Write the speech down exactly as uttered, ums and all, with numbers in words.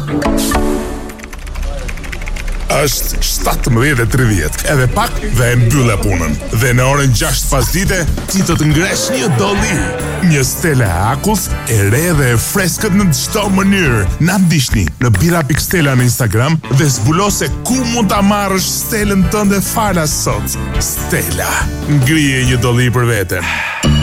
Është shtatëmbëdhjetë e tridhjetë, edhe pak dhe e mbyll e punën. Dhe në orën gjashtë pasdite, ti do të ngresh një dolli. Një stele e akull, e re dhe e freskët në çdo mënyrë. Na ndiqni në bira pikë stela në Instagram dhe zbulo se ku mund ta marrësh stelen tënde falas sot. Stela, ngrije një dolli për veten.